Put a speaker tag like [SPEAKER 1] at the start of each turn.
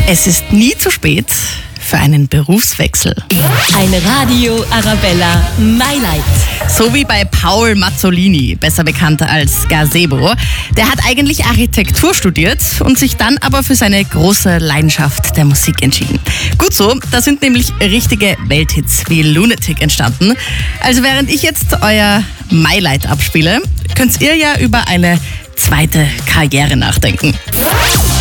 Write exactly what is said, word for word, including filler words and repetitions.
[SPEAKER 1] Es ist nie zu spät für einen Berufswechsel.
[SPEAKER 2] Ein Radio Arabella Mailight.
[SPEAKER 1] So wie bei Paul Mazzolini, besser bekannt als Gazebo. Der hat eigentlich Architektur studiert und sich dann aber für seine große Leidenschaft der Musik entschieden. Gut so, da sind nämlich richtige Welthits wie Lunatic entstanden. Also während ich jetzt euer Mailight abspiele, könnt ihr ja über eine zweite Karriere nachdenken.